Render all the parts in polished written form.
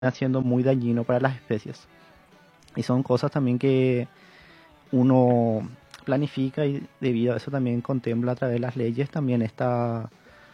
siendo muy dañino para las especies. Y son cosas también que uno planifica y debido a eso también contempla a través de las leyes también esta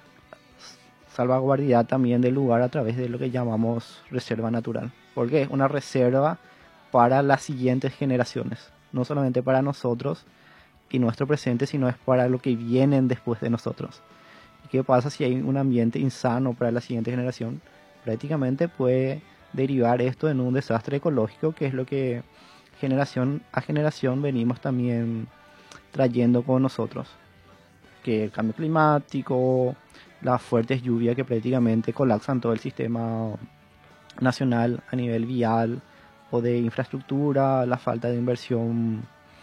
salvaguardia también del lugar a través de lo que llamamos reserva natural. Porque es una reserva para las siguientes generaciones, no solamente para nosotros y nuestro presente, sino es para lo que vienen después de nosotros. ¿Y qué pasa si hay un ambiente insano para la siguiente generación? Prácticamente puede derivar esto en un desastre ecológico, que es lo que generación a generación venimos también trayendo con nosotros. Que el cambio climático, las fuertes lluvias que prácticamente colapsan todo el sistema nacional a nivel vial o de infraestructura, la falta de inversión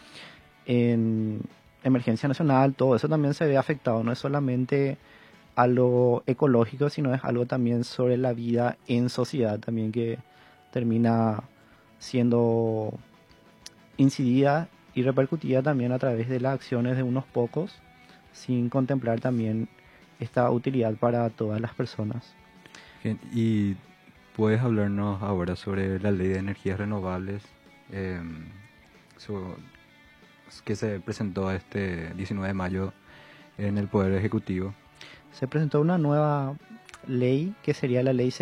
en emergencia nacional, todo eso también se ve afectado. No es solamente a lo ecológico, sino es algo también sobre la vida en sociedad también que termina siendo incidida y repercutida también a través de las acciones de unos pocos, sin contemplar también esta utilidad para todas las personas. ¿Y puedes hablarnos ahora sobre la ley de energías renovables em, so- que se presentó este 19 de mayo en el Poder Ejecutivo? Se presentó una nueva ley que sería la ley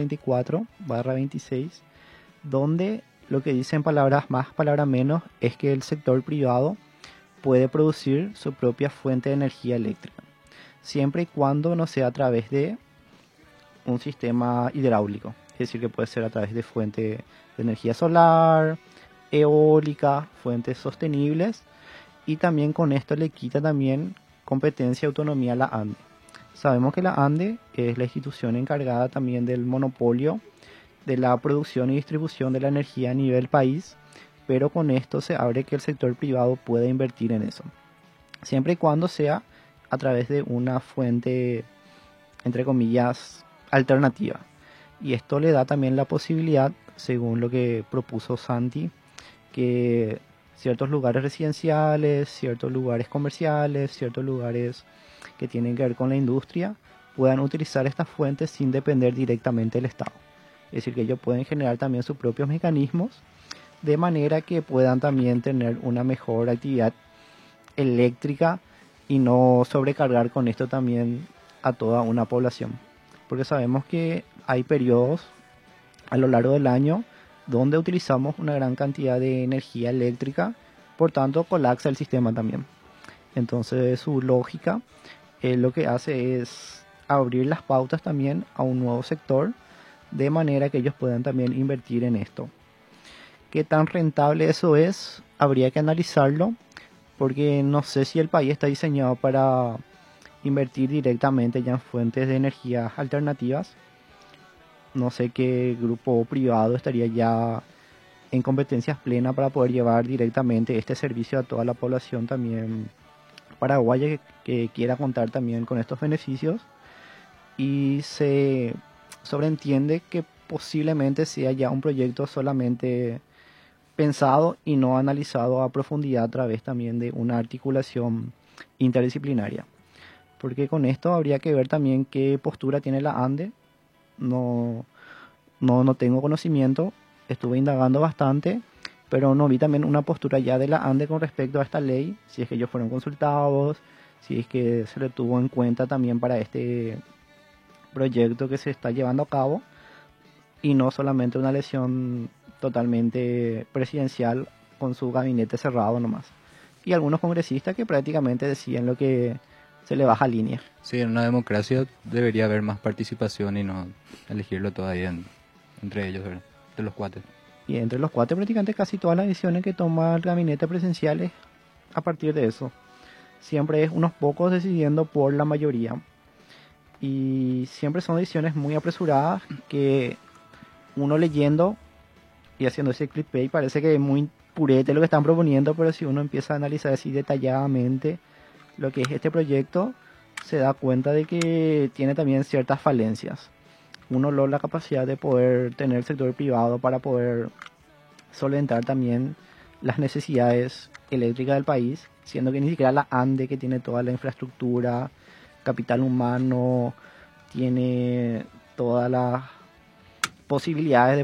6034/26, donde lo que dice en palabras más, palabras menos, es que el sector privado puede producir su propia fuente de energía eléctrica, siempre y cuando no sea a través de un sistema hidráulico. Es decir, que puede ser a través de fuente de energía solar, eólica, fuentes sostenibles, y también con esto le quita también competencia y autonomía a la ANDE. Sabemos que la ANDE es la institución encargada también del monopolio de la producción y distribución de la energía a nivel país, pero con esto se abre que el sector privado pueda invertir en eso, siempre y cuando sea a través de una fuente, entre comillas, alternativa. Y esto le da también la posibilidad, según lo que propuso Santi, que ciertos lugares residenciales, ciertos lugares comerciales, ciertos lugares que tienen que ver con la industria, puedan utilizar estas fuentes sin depender directamente del Estado. Es decir, que ellos pueden generar también sus propios mecanismos de manera que puedan también tener una mejor actividad eléctrica y no sobrecargar con esto también a toda una población. Porque sabemos que hay periodos a lo largo del año donde utilizamos una gran cantidad de energía eléctrica, por tanto colapsa el sistema también. Entonces su lógica lo que hace es abrir las pautas también a un nuevo sector, de manera que ellos puedan también invertir en esto. ¿Qué tan rentable eso es? Habría que analizarlo, porque no sé si el país está diseñado para invertir directamente ya en fuentes de energías alternativas. No sé qué grupo privado estaría ya en competencias plenas para poder llevar directamente este servicio a toda la población también paraguaya que quiera contar también con estos beneficios. Y se sobreentiende que posiblemente sea ya un proyecto solamente pensado y no analizado a profundidad a través también de una articulación interdisciplinaria. Porque con esto habría que ver también qué postura tiene la ANDE. No, no tengo conocimiento, estuve indagando bastante, pero no vi también una postura ya de la ANDE con respecto a esta ley, si es que ellos fueron consultados, si es que se le tuvo en cuenta también para este proyecto que se está llevando a cabo y no solamente una elección totalmente presidencial con su gabinete cerrado nomás. Y algunos congresistas que prácticamente decían lo que se le baja línea. Sí, en una democracia debería haber más participación y no elegirlo todavía entre ellos, ¿verdad? De los cuates. Y entre los cuatro prácticamente casi todas las decisiones que toma el gabinete presidencial es a partir de eso. Siempre es unos pocos decidiendo por la mayoría. Y siempre son decisiones muy apresuradas que uno leyendo y haciendo ese clickbait parece que es muy purete lo que están proponiendo, pero si uno empieza a analizar así detalladamente lo que es este proyecto, se da cuenta de que tiene también ciertas falencias. Uno logra la capacidad de poder tener el sector privado para poder solventar también las necesidades eléctricas del país, siendo que ni siquiera la ANDE, que tiene toda la infraestructura, capital humano, tiene todas las posibilidades